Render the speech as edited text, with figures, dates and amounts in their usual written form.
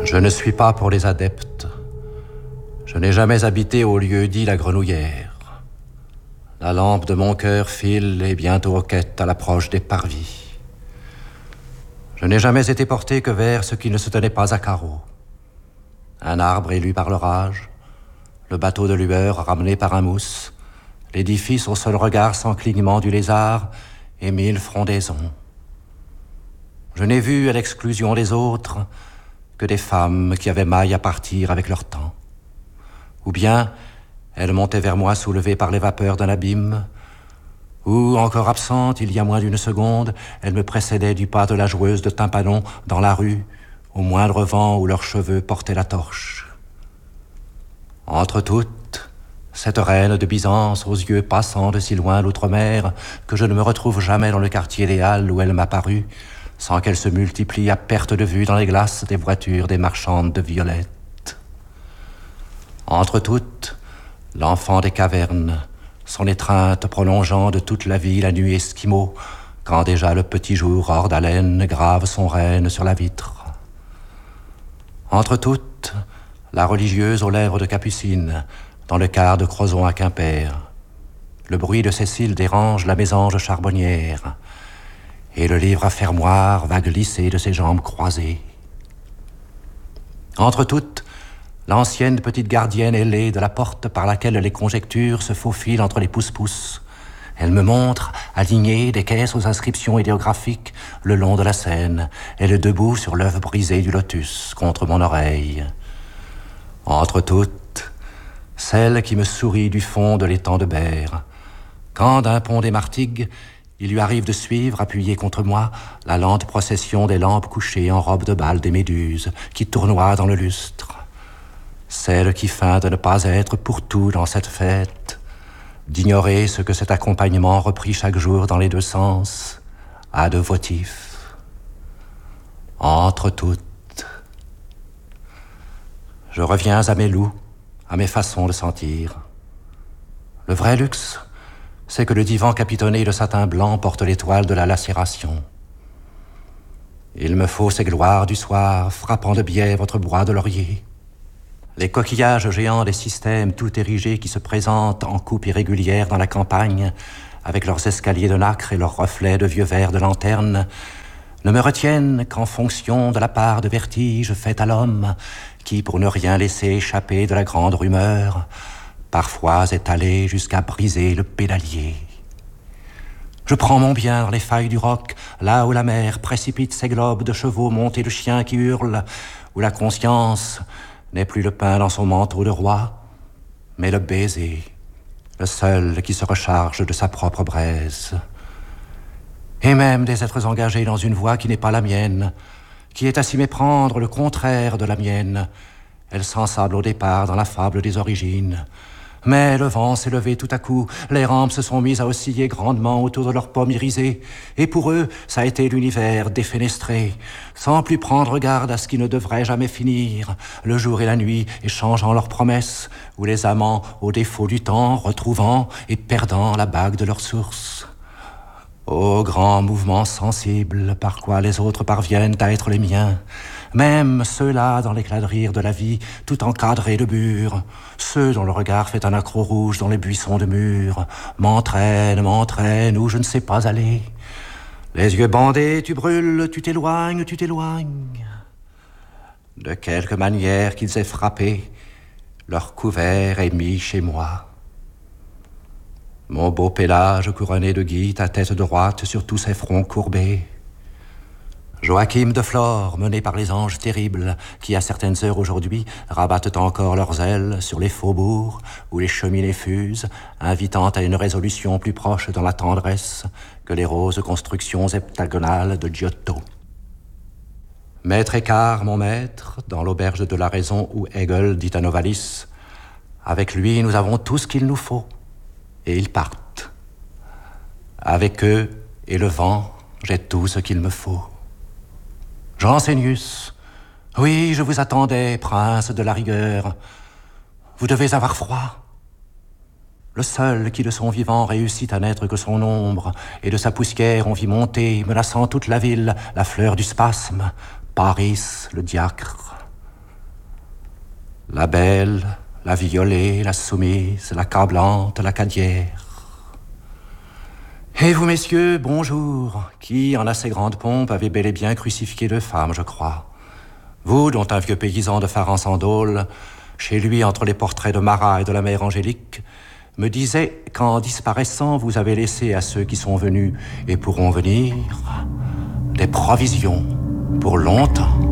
Je ne suis pas pour les adeptes. Je n'ai jamais habité au lieu dit la Grenouillère. La lampe de mon cœur file et bientôt hoquette à l'approche des parvis. Je n'ai jamais été porté que vers ce qui ne se tenait pas à carreaux. Un arbre élu par l'orage, le bateau de lueur ramené par un mousse, l'édifice au seul regard sans clignement du lézard et 1000 frondaisons. Je n'ai vu à l'exclusion des autres que des femmes qui avaient maille à partir avec leur temps. Ou bien elles montaient vers moi soulevées par les vapeurs d'un abîme, ou, encore absente il y a moins d'une seconde, elles me précédaient du pas de la joueuse de tympanon dans la rue, au moindre vent où leurs cheveux portaient la torche. Entre toutes, cette reine de Byzance aux yeux passants de si loin l'outre-mer que je ne me retrouve jamais dans le quartier des Halles où elle m'apparut, sans qu'elle se multiplie à perte de vue dans les glaces des voitures des marchandes de violettes. Entre toutes, l'enfant des cavernes, son étreinte prolongeant de toute la vie la nuit esquimau, quand déjà le petit jour hors d'haleine grave son règne sur la vitre. Entre toutes, la religieuse aux lèvres de capucine, dans le quart de Crozon à Quimper. Le bruit de Cécile dérange la mésange charbonnière, et le livre à fermoir va glisser de ses jambes croisées. Entre toutes, l'ancienne petite gardienne ailée de la porte par laquelle les conjectures se faufilent entre les pousse-pousse. Elle me montre, alignée des caisses aux inscriptions idéographiques, le long de la Seine, elle est debout sur l'œuf brisé du lotus, contre mon oreille. Entre toutes, celle qui me sourit du fond de l'étang de Berre, quand d'un pont des Martigues, il lui arrive de suivre, appuyée contre moi, la lente procession des lampes couchées en robe de bal des méduses, qui tournoient dans le lustre. Celle qui feint de ne pas être pour tout dans cette fête, d'ignorer ce que cet accompagnement repris chaque jour dans les deux sens a de votif. Entre toutes, je reviens à mes loups, à mes façons de sentir. Le vrai luxe, c'est que le divan capitonné de satin blanc porte l'étoile de la lacération. Il me faut ces gloires du soir, frappant de biais votre bois de laurier. Les coquillages géants des systèmes tout érigés qui se présentent en coupe irrégulière dans la campagne, avec leurs escaliers de nacre et leurs reflets de vieux verres de lanterne, ne me retiennent qu'en fonction de la part de vertige faite à l'homme, qui, pour ne rien laisser échapper de la grande rumeur, parfois est allé jusqu'à briser le pédalier. Je prends mon bien dans les failles du roc, là où la mer précipite ses globes de chevaux montés de chiens qui hurlent, où la conscience n'est plus le pain dans son manteau de roi, mais le baiser, le seul qui se recharge de sa propre braise. Et même des êtres engagés dans une voie qui n'est pas la mienne, qui est à s'y méprendre le contraire de la mienne. Elle s'ensable au départ dans la fable des origines. Mais le vent s'est levé tout à coup, les rampes se sont mises à osciller grandement autour de leurs pommes irisées, et pour eux, ça a été l'univers défenestré, sans plus prendre garde à ce qui ne devrait jamais finir, le jour et la nuit échangeant leurs promesses, ou les amants, au défaut du temps, retrouvant et perdant la bague de leur source. Ô grand mouvement sensible par quoi les autres parviennent à être les miens, même ceux-là dans l'éclat de rire de la vie, tout encadrés de bure, ceux dont le regard fait un accroc rouge dans les buissons de murs, m'entraînent où je ne sais pas aller. Les yeux bandés, tu brûles, tu t'éloignes. De quelque manière qu'ils aient frappé, leur couvert est mis chez moi. Mon beau Pélage couronné de guy, ta tête droite sur tous ses fronts courbés. Joachim de Flore, mené par les anges terribles, qui à certaines heures aujourd'hui rabattent encore leurs ailes sur les faubourgs où les cheminées fusent, invitant à une résolution plus proche dans la tendresse que les roses constructions heptagonales de Giotto. Maître Écart, mon maître, dans l'auberge de la raison où Hegel dit à Novalis, avec lui nous avons tout ce qu'il nous faut. Et ils partent. Avec eux et le vent, j'ai tout ce qu'il me faut. Jansénius, oui, je vous attendais, prince de la rigueur. Vous devez avoir froid. Le seul qui de son vivant réussit à n'être que son ombre, et de sa poussière on vit monter, menaçant toute la ville, la fleur du spasme, Paris, le diacre. La belle, la violée, la soumise, la câblante, la cadière. Et vous, messieurs, bonjour, qui, en assez grande pompe, avez bel et bien crucifié 2 femmes, je crois. Vous, dont un vieux paysan de Faran-Sandol, chez lui entre les portraits de Marat et de la mère Angélique, me disait qu'en disparaissant, vous avez laissé à ceux qui sont venus et pourront venir des provisions pour longtemps.